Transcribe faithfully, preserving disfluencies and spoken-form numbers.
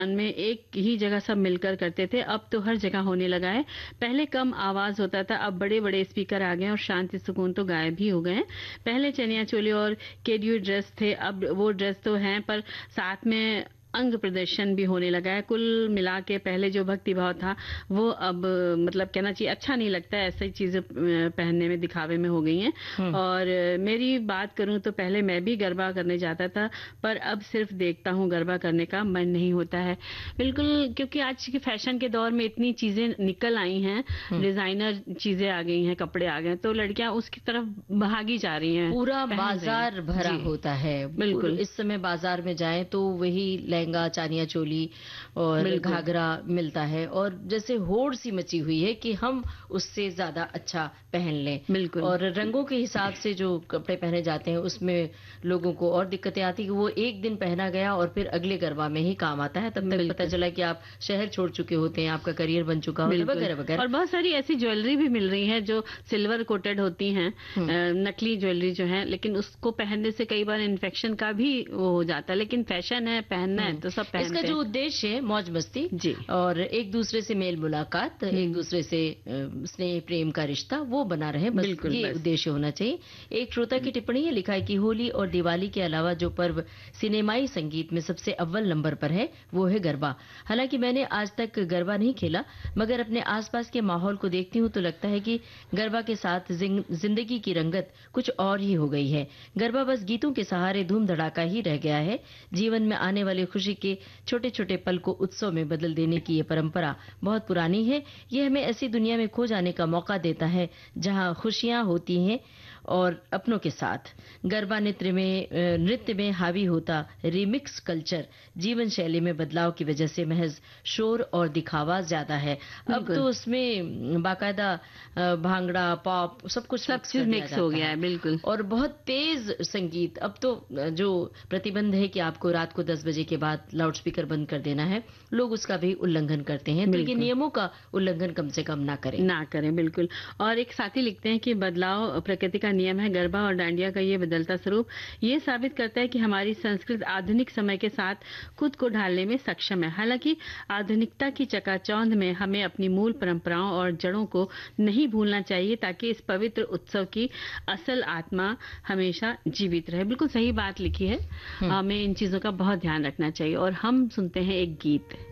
में एक ही जगह सब मिलकर करते थे, अब तो हर जगह होने लगा है। पहले कम आवाज होता था, अब बड़े-बड़े स्पीकर आ गए हैं और शांति सुकून तो गायब ही हो गए हैं। पहले चनिया चोली और केडियो ड्रेस थे, अब वो ड्रेस तो हैं पर साथ में अंग प्रदर्शन भी होने लगा है। कुल मिला के पहले जो भक्ति भाव था वो अब मतलब कहना चाहिए अच्छा नहीं लगता है, ऐसी चीजें अ, पहनने में दिखावे में हो गई हैं। हुँ। और अ, मेरी बात करूं तो पहले मैं भी गरबा करने जाता था, पर अब सिर्फ देखता हूं, गरबा करने का मन नहीं होता है। बिल्कुल, क्योंकि आज के फैशन के दौर में इतनी चीजें निकल आई हैं, हुँ। डिजाइनर चीजें आ गई हैं, कपड़े आ गए हैं, तो लड़कियां उसकी तरफ भागी जा रही हैं, पूरा पहन रही हैं। बाजार भरा जी, होता है। बिल्कुल। इस समय बाजार में जाएं तो वही लहंगा, चानिया चोली और बिल्कुल। घाघरा मिलता है और जैसे होड़ सी मची हुई है कि हम उससे ज्यादा अच्छा पहन लें। बिल्कुल। और रंगों के हिसाब से जो कपड़े पहने जाते हैं उसमें लोगों को और दिक्कतें आती है कि वो एक दिन पहना गया और फिर अगले गरबा में ही काम आता है, तब तक पता बिल्कुल। चला कि आप शहर छोड़ चुके होते हैं, आपका करियर बन चुका होता है, बिल्कुल। वगैरह वगैरह। और बहुत सारी ऐसी ज्वेलरी भी मिल रही है जो सिल्वर कोटेड होती हैं, हुँ। अ, नकली ज्वेलरी जो है, लेकिन उसको पहनने से कई बार इन्फेक्शन का भी वो हो जाता है, लेकिन फैशन है, पहनना है हुँ। तो सब इसका पहनते जो हैं। उद्देश्य है मौज मस्ती जी। और एक दूसरे से मेल मुलाकात, एक हम्म। दूसरे से अ, स्नेह प्रेम का रिश्ता वो बना रहे, बस बिल्कुल, ये बस। उद्देश्य होना चाहिए। एक श्रोता की टिप्पणी है, लिखा है कि होली और दिवाली के अलावा जो पर्व सिनेमाई संगीत में सबसे अव्वल नंबर पर है वो है गरबा। हालांकि मैंने आज तक गरबा नहीं खेला, मगर अपने आसपास के माहौल को देखती हूँ तो लगता है कि गरबा के साथ जिंग- जिंदगी की रंगत कुछ और ही हो गई है। गरबा बस गीतों के सहारे धूम धड़ाका ही रह गया है। जीवन में आने वाली खुशी के छोटे छोटे पल को उत्सव में बदल देने की ये परंपरा बहुत पुरानी है। ये हमें ऐसी दुनिया में खो जाने का मौका देता है जहां खुशियां होती हैं और अपनों के साथ। गरबा नृत्य में अ, नृत्य में हावी होता रिमिक्स कल्चर जीवन शैली में बदलाव की वजह से महज शोर और दिखावा ज्यादा है। अब बिल्कुल। तो उसमें बाकायदा अ, भांगड़ा, पॉप सब कुछ सब मिक्स चीज कर दिया मिक्स हो जाता गया है है, बिल्कुल। और बहुत तेज संगीत। अब तो अ, जो प्रतिबंध है कि आपको रात को दस बजे के बाद लाउडस्पीकर बंद कर देना है, लोग उसका भी उल्लंघन करते हैं। तो ये बिल्कुल। नियमों का उल्लंघन कम से कम ना करें। ना करें, बिल्कुल। और एक साथी लिखते हैं कि बदलाव प्रकृति का नियम है, गरबा और डांडिया का ये बदलता स्वरूप ये साबित करता है कि हमारी संस्कृति आधुनिक समय के साथ खुद को ढालने में सक्षम है। हालांकि आधुनिकता की चकाचौंध में हमें अपनी मूल परंपराओं और जड़ों को नहीं भूलना चाहिए, ताकि इस पवित्र उत्सव की असल आत्मा हमेशा जीवित रहे। बिल्कुल सही बात लिखी है, हम्म। हमें इन चीजों का बहुत ध्यान रखना चाहिए। और हम सुनते हैं एक गीत।